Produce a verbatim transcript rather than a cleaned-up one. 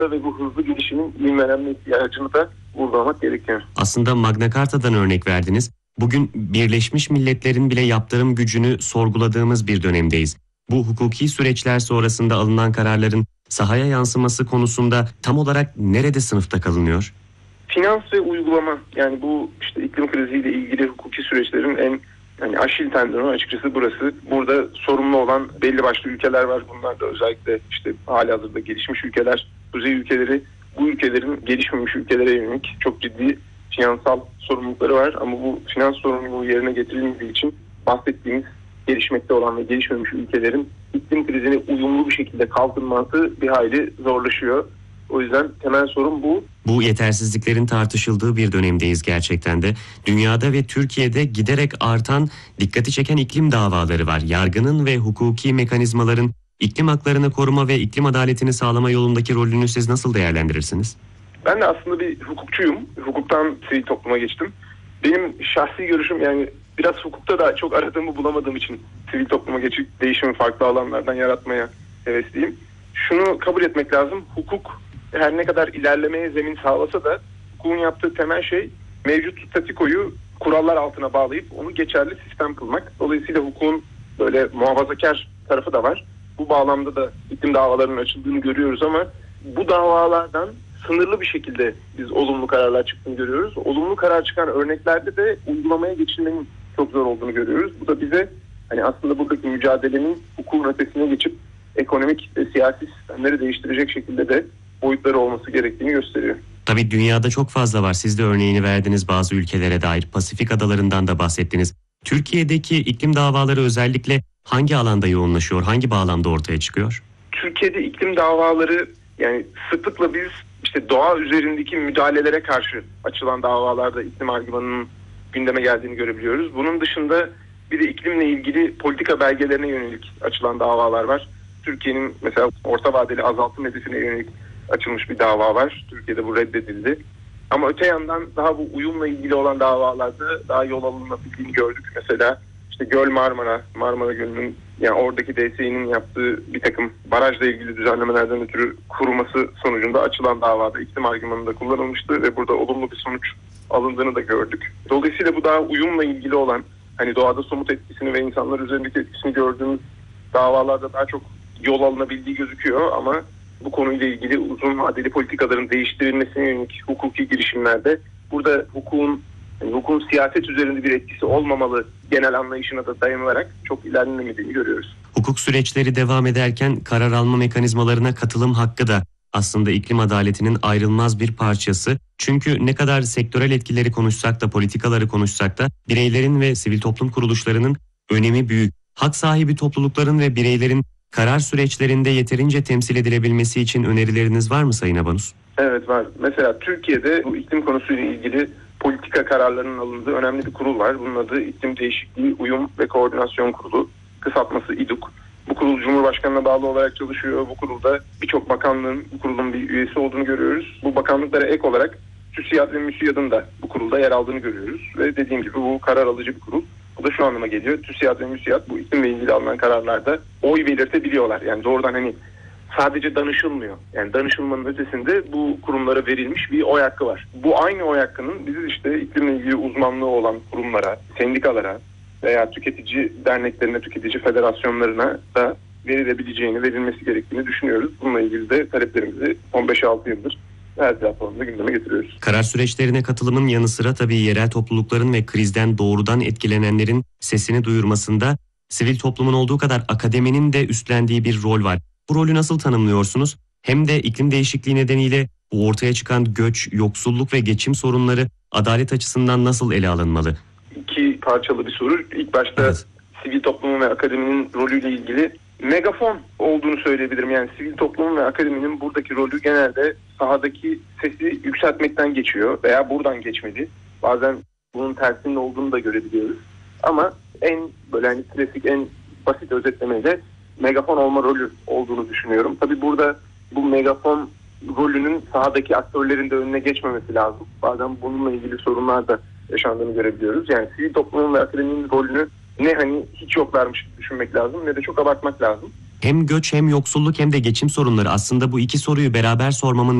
ve bu hızlı gelişimin ivmelenme ihtiyacını da vurgulamak gerekiyor. Aslında Magna Carta'dan örnek verdiniz. Bugün Birleşmiş Milletler'in bile yaptırım gücünü sorguladığımız bir dönemdeyiz. Bu hukuki süreçler sonrasında alınan kararların sahaya yansıması konusunda tam olarak nerede sınıfta kalınıyor? Finans ve uygulama, yani bu işte iklim kriziyle ilgili hukuki süreçlerin en yani aşil tendonu açıkçası burası. Burada sorumlu olan belli başlı ülkeler var. Bunlar da özellikle işte halihazırda gelişmiş ülkeler, kuzey ülkeleri. Bu ülkelerin gelişmemiş ülkelere yönelik çok ciddi finansal sorumlulukları var. Ama bu finans sorumluluğu yerine getirilmediği için bahsettiğimiz gelişmekte olan ve gelişmemiş ülkelerin iklim krizine uyumlu bir şekilde kalkınması bir hayli zorlaşıyor. O yüzden temel sorun bu. Bu yetersizliklerin tartışıldığı bir dönemdeyiz gerçekten de. Dünyada ve Türkiye'de giderek artan, dikkati çeken iklim davaları var. Yargının ve hukuki mekanizmaların iklim haklarını koruma ve iklim adaletini sağlama yolundaki rolünü siz nasıl değerlendirirsiniz? Ben de aslında bir hukukçuyum. Hukuktan sivil topluma geçtim. Benim şahsi görüşüm, yani biraz hukukta da çok aradığımı bulamadığım için sivil topluma geçip değişimi farklı alanlardan yaratmaya hevesliyim. Şunu kabul etmek lazım. Hukuk her ne kadar ilerlemeye zemin sağlasa da hukukun yaptığı temel şey mevcut statikoyu kurallar altına bağlayıp onu geçerli sistem kılmak. Dolayısıyla hukukun böyle muhafazakar tarafı da var. Bu bağlamda da iklim davalarının açıldığını görüyoruz ama bu davalardan sınırlı bir şekilde biz olumlu kararlar çıktığını görüyoruz. Olumlu karar çıkan örneklerde de uygulamaya geçilmenin çok zor olduğunu görüyoruz. Bu da bize hani aslında buradaki mücadelenin hukukun ötesine geçip ekonomik ve siyasi sistemleri değiştirecek şekilde de boyutları olması gerektiğini gösteriyor. Tabii dünyada çok fazla var. Siz de örneğini verdiniz bazı ülkelere dair. Pasifik adalarından da bahsettiniz. Türkiye'deki iklim davaları özellikle hangi alanda yoğunlaşıyor? Hangi bağlamda ortaya çıkıyor? Türkiye'de iklim davaları, yani sıklıkla biz işte doğa üzerindeki müdahalelere karşı açılan davalarda iklim argümanının gündeme geldiğini görebiliyoruz. Bunun dışında bir de iklimle ilgili politika belgelerine yönelik açılan davalar var. Türkiye'nin mesela orta vadeli azaltım hedefine yönelik açılmış bir dava var. Türkiye'de bu reddedildi. Ama öte yandan daha bu uyumla ilgili olan davalarda daha yol alınabildiğini gördük. Mesela işte Göl Marmara, Marmara Gölü'nün, yani oradaki D S İ'nin yaptığı bir takım barajla ilgili düzenlemelerden ötürü kuruması sonucunda açılan davada iklim argümanı da kullanılmıştı ve burada olumlu bir sonuç alındığını da gördük. Dolayısıyla bu daha uyumla ilgili olan, hani doğada somut etkisini ve insanlar üzerindeki etkisini gördüğümüz davalarda daha çok yol alınabildiği gözüküyor ama bu konuyla ilgili uzun vadeli politikaların değiştirilmesine yönelik hukuki girişimlerde burada hukukun yani hukukun siyaset üzerinde bir etkisi olmamalı genel anlayışına da dayanılarak çok ilerlenemediğini görüyoruz. Hukuk süreçleri devam ederken karar alma mekanizmalarına katılım hakkı da aslında iklim adaletinin ayrılmaz bir parçası. Çünkü ne kadar sektörel etkileri konuşsak da, politikaları konuşsak da bireylerin ve sivil toplum kuruluşlarının önemi büyük. Hak sahibi toplulukların ve bireylerin karar süreçlerinde yeterince temsil edilebilmesi için önerileriniz var mı Sayın Abanus? Evet, var. Mesela Türkiye'de bu iklim konusuyla ilgili politika kararlarının alındığı önemli bir kurul var. Bunun adı İklim Değişikliği Uyum ve Koordinasyon Kurulu. Kısaltması İDUK. Bu kurul Cumhurbaşkanı'na bağlı olarak çalışıyor. Bu kurulda birçok bakanlığın bu kurulun bir üyesi olduğunu görüyoruz. Bu bakanlıklara ek olarak TÜSİAD ve MÜSİAD'ın da bu kurulda yer aldığını görüyoruz. Ve dediğim gibi bu karar alıcı bir kurul. Bu da şu anlama geliyor. TÜSİAD ve MÜSİAD bu iklimle ilgili alınan kararlarda oy belirtebiliyorlar. Yani doğrudan hani sadece danışılmıyor. Yani danışılmanın ötesinde bu kurumlara verilmiş bir oy hakkı var. Bu aynı oy hakkının biz işte iklimle ilgili uzmanlığı olan kurumlara, sendikalara veya tüketici derneklerine, tüketici federasyonlarına da verilebileceğini, verilmesi gerektiğini düşünüyoruz. Bununla ilgili de taleplerimizi on beş altı yıldır her platformda gündeme getiriyoruz. Karar süreçlerine katılımın yanı sıra tabii yerel toplulukların ve krizden doğrudan etkilenenlerin sesini duyurmasında sivil toplumun olduğu kadar akademinin de üstlendiği bir rol var. Bu rolü nasıl tanımlıyorsunuz? Hem de iklim değişikliği nedeniyle bu ortaya çıkan göç, yoksulluk ve geçim sorunları adalet açısından nasıl ele alınmalı? İki parçalı bir soru. İlk başta evet. Sivil toplumun ve akademinin rolüyle ilgili megafon olduğunu söyleyebilirim. Yani sivil toplumun ve akademinin buradaki rolü genelde sahadaki sesi yükseltmekten geçiyor veya buradan geçmedi. Bazen bunun tersinin olduğunu da görebiliyoruz. Ama en böyle hani klasik, en basit özetlemeyle megafon olma rolü olduğunu düşünüyorum. Tabii burada bu megafon rolünün sahadaki aktörlerin de önüne geçmemesi lazım. Bazen bununla ilgili sorunlar da yaşandığını görebiliyoruz. Yani sivil toplumun ve akademinin rolünü ne hani hiç yoklarmış gibi düşünmek lazım ne de çok abartmak lazım. Hem göç hem yoksulluk hem de geçim sorunları, aslında bu iki soruyu beraber sormamın